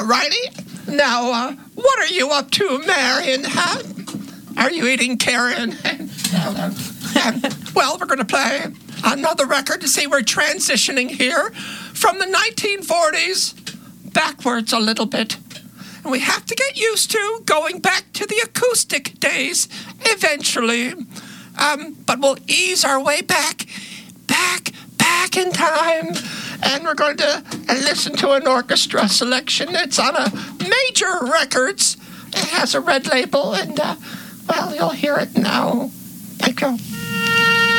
righty. Now, what are you up to, Marion? Huh? Are you eating carrion? Well, we're going to play another record. To see, we're transitioning here from the 1940s backwards a little bit. And we have to get used to going back to the acoustic days eventually. But we'll ease our way back in time. And we're going to listen to an orchestra selection. It's on a Major Records. It has a red label, and, well, you'll hear it now. Thank you.